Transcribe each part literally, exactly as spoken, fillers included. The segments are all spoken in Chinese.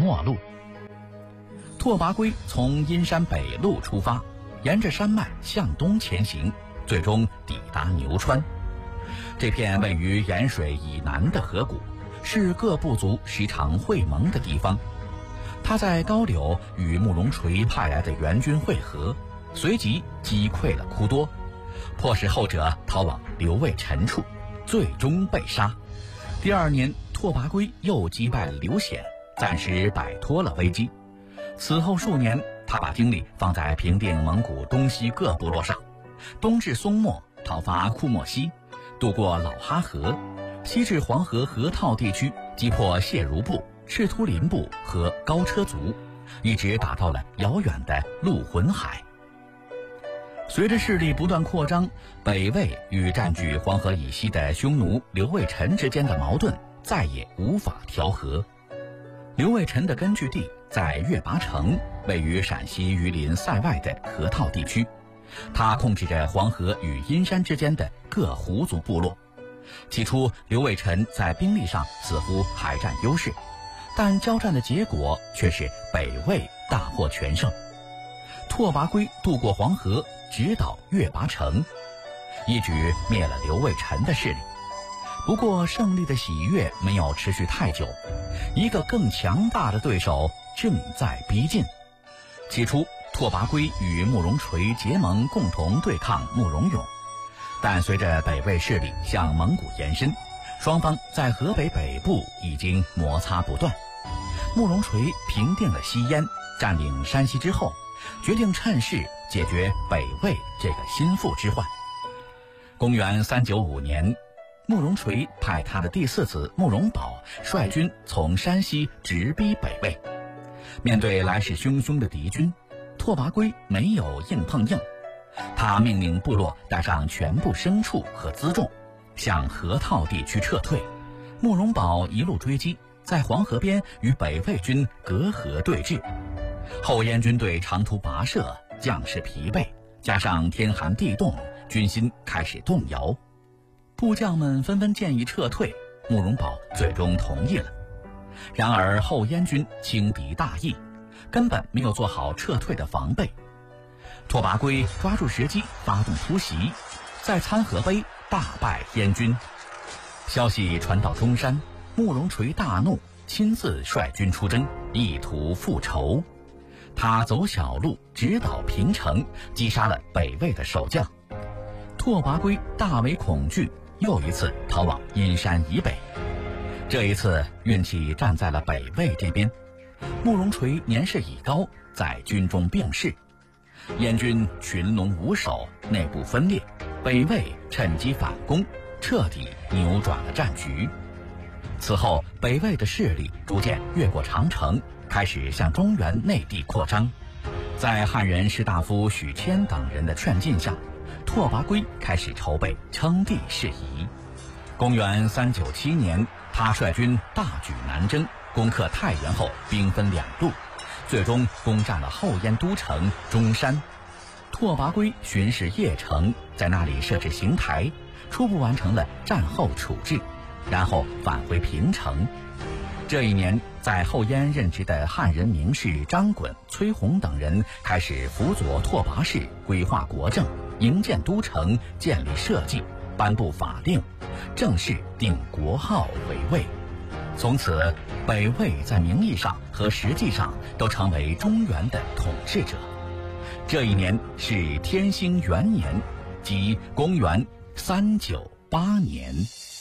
末路。拓跋圭从阴山北路出发，沿着山脉向东前行，最终抵达牛川。这片位于盐水以南的河谷，是各部族时常会盟的地方。他在高柳与慕容垂派来的援军会合，随即击溃了枯多，迫使后者逃往刘卫辰处，最终被杀。第二年，拓跋圭又击败了刘显，暂时摆脱了危机。此后数年，他把精力放在平定蒙古东西各部落上，东至松漠，讨伐库莫西，渡过老哈河，西至黄河河套地区，击破谢如部、赤突林部和高车族，一直打到了遥远的陆浑海。随着势力不断扩张，北魏与占据黄河以西的匈奴刘卫辰之间的矛盾再也无法调和。刘卫辰的根据地在月拔城，位于陕西榆林塞外的河套地区，他控制着黄河与阴山之间的各胡族部落。起初，刘卫辰在兵力上似乎还占优势，但交战的结果却是北魏大获全胜。拓跋圭渡过黄河，直捣月拔城，一举灭了刘卫辰的势力。不过胜利的喜悦没有持续太久，一个更强大的对手正在逼近。起初，拓跋圭与慕容垂结盟，共同对抗慕容永，但随着北魏势力向蒙古延伸，双方在河北北部已经摩擦不断。慕容垂平定了西燕，占领山西之后，决定趁势解决北魏这个心腹之患。公元三九五年，慕容垂派他的第四子慕容宝率军从山西直逼北魏。面对来势汹汹的敌军，拓跋圭没有硬碰硬，他命令部落带上全部牲畜和辎重，向河套地区撤退。慕容宝一路追击，在黄河边与北魏军隔河对峙。后燕军队长途跋涉，将士疲惫，加上天寒地冻，军心开始动摇。部将们纷纷建议撤退，慕容宝最终同意了。然而后燕军轻敌大意，根本没有做好撤退的防备。拓跋圭抓住时机发动突袭，在参河碑大败燕军。消息传到中山，慕容垂大怒，亲自率军出征，意图复仇。他走小路直捣平城，击杀了北魏的守将。拓跋圭大为恐惧，又一次逃往阴山以北。这一次运气站在了北魏这边，慕容垂年事已高，在军中病逝。燕军群龙无首，内部分裂，北魏趁机反攻，彻底扭转了战局。此后，北魏的势力逐渐越过长城，开始向中原内地扩张。在汉人士大夫许谦等人的劝进下，拓跋圭开始筹备称帝事宜。公元三九七年，他率军大举南征，攻克太原后兵分两路，最终攻占了后燕都城中山。拓跋圭巡视邺城，在那里设置刑台，初步完成了战后处置，然后返回平城。这一年，在后燕任职的汉人名士张衮、崔洪等人开始辅佐拓跋氏规划国政，营建都城，建立社稷，颁布法令，正式定国号为魏。从此，北魏在名义上和实际上都成为中原的统治者。这一年是天兴元年，即公元三九八年。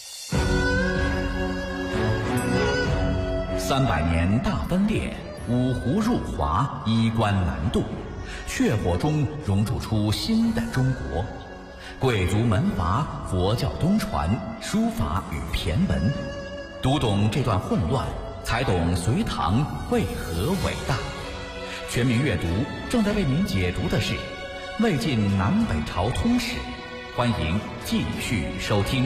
三百年大分裂，五胡入华，衣冠南渡，血火中熔铸出新的中国。贵族门阀，佛教东传，书法与骈文。读懂这段混乱，才懂隋唐为何伟大。全民阅读正在为您解读的是魏晋南北朝通史，欢迎继续收听。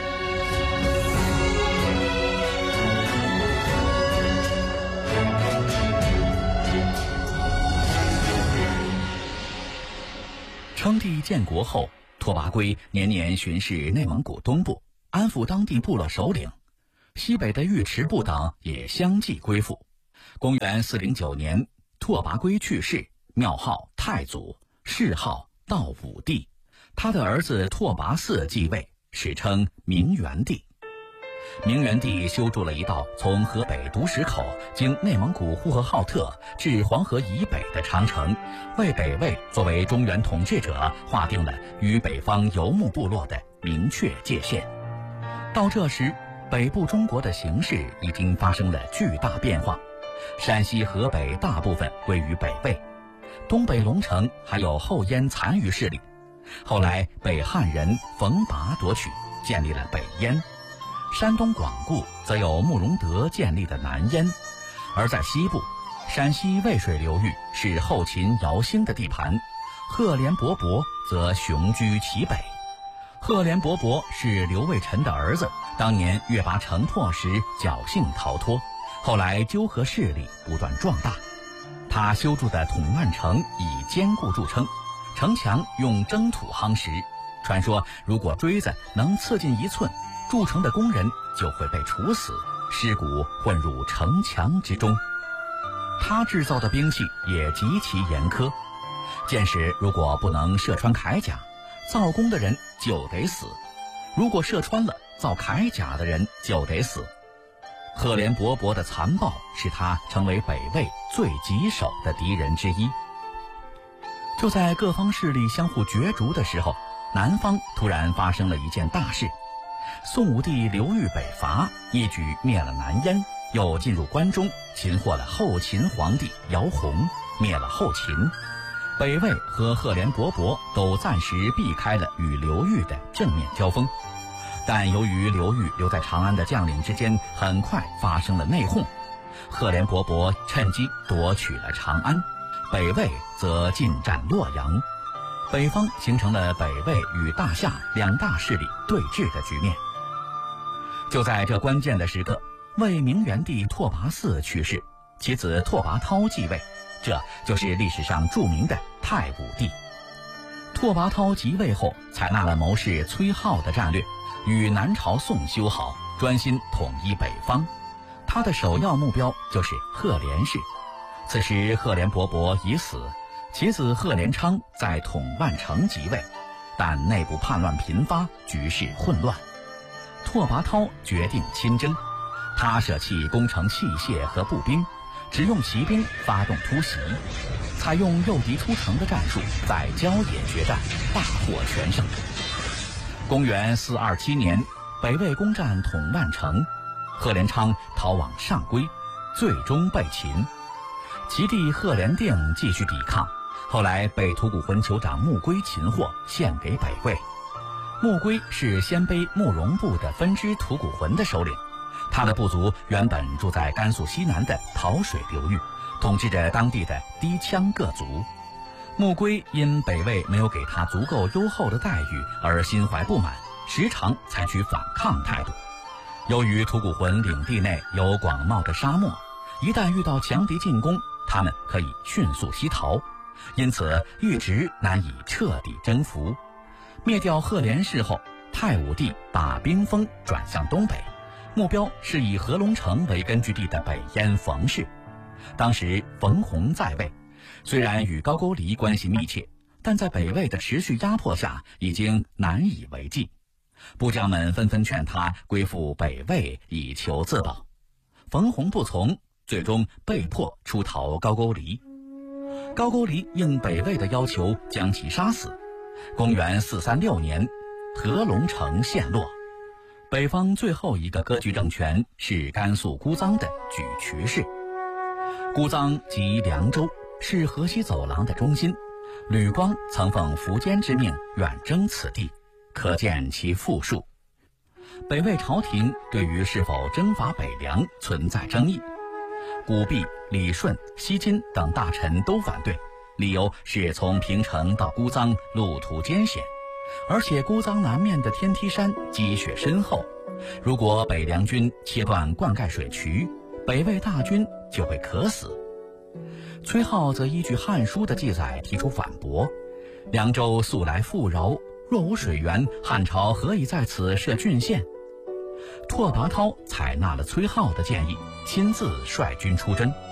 称帝建国后，拓跋圭年年巡视内蒙古东部，安抚当地部落首领，西北的尉迟部等也相继归附。 公元四零九年，拓跋圭去世，庙号太祖，谥号道武帝。他的儿子拓跋嗣继位，史称明元帝。明元帝修筑了一道从河北独石口经内蒙古呼和浩特至黄河以北的长城，为北魏作为中原统治者划定了与北方游牧部落的明确界限。到这时，北部中国的形势已经发生了巨大变化，山西、河北大部分归于北魏，东北龙城还有后燕残余势力。后来北汉人冯拔夺取，建立了北燕。山东广固则有慕容德建立的南燕，而在西部，陕西渭水流域是后秦姚兴的地盘，赫连勃勃则雄居其北。赫连勃勃是刘卫辰的儿子，当年月拔城破时侥幸逃脱，后来纠合势力不断壮大。他修筑的统万城以坚固著称，城墙用征土夯实，传说如果锥子能刺进一寸，筑城的工人就会被处死，尸骨混入城墙之中。他制造的兵器也极其严苛，箭矢如果不能射穿铠甲，造工的人就得死；如果射穿了，造铠甲的人就得死。赫连勃勃的残暴使他成为北魏最棘手的敌人之一。就在各方势力相互角逐的时候，南方突然发生了一件大事。宋武帝刘裕北伐，一举灭了南燕，又进入关中，擒获了后秦皇帝姚泓，灭了后秦。北魏和赫连勃勃都暂时避开了与刘裕的正面交锋，但由于刘裕留在长安的将领之间很快发生了内讧，赫连勃勃趁机夺取了长安，北魏则进占洛阳，北方形成了北魏与大夏两大势力对峙的局面。就在这关键的时刻，魏明元帝拓跋嗣去世，其子拓跋焘继位，这就是历史上著名的太武帝。拓跋焘即位后，采纳了谋士崔颢的战略，与南朝宋修好，专心统一北方。他的首要目标就是赫连氏。此时赫连勃勃已死，其子赫连昌在统万城即位，但内部叛乱频发，局势混乱。拓跋焘决定亲征，他舍弃攻城器械和步兵，只用骑兵发动突袭，采用诱敌出城的战术，在郊野决战大获全胜。公元四二七年，北魏攻占统万城，赫连昌逃往上邽，最终被擒。其弟赫连定继续抵抗，后来被吐谷浑酋长穆归擒获，献给北魏。穆归是鲜卑慕容部的分支吐谷浑的首领，他的部族原本住在甘肃西南的桃水流域，统治着当地的低羌各族。穆归因北魏没有给他足够优厚的待遇而心怀不满，时常采取反抗态度。由于吐谷浑领地内有广袤的沙漠，一旦遇到强敌进攻，他们可以迅速西逃，因此一直难以彻底征服。灭掉赫连氏后，太武帝把兵锋转向东北，目标是以合龙城为根据地的北燕冯氏。当时冯弘在位，虽然与高句丽关系密切，但在北魏的持续压迫下已经难以为继。部将们纷纷劝他归附北魏以求自保，冯弘不从，最终被迫出逃高句丽。高句丽应北魏的要求将其杀死。公元四三六年，合龙城陷落。北方最后一个割据政权是甘肃姑臧的举渠氏。姑臧即凉州，是河西走廊的中心。吕光曾奉苻坚之命远征此地，可见其富庶。北魏朝廷对于是否征伐北凉存在争议，古弼、李顺、西金等大臣都反对，理由是从平城到姑臧路途艰险，而且姑臧南面的天梯山积雪深厚，如果北凉军切断灌溉水渠，北魏大军就会渴死。崔颢则依据《汉书》的记载提出反驳：凉州素来富饶，若无水源，汉朝何以在此设郡县？拓跋焘采纳了崔颢的建议，亲自率军出征。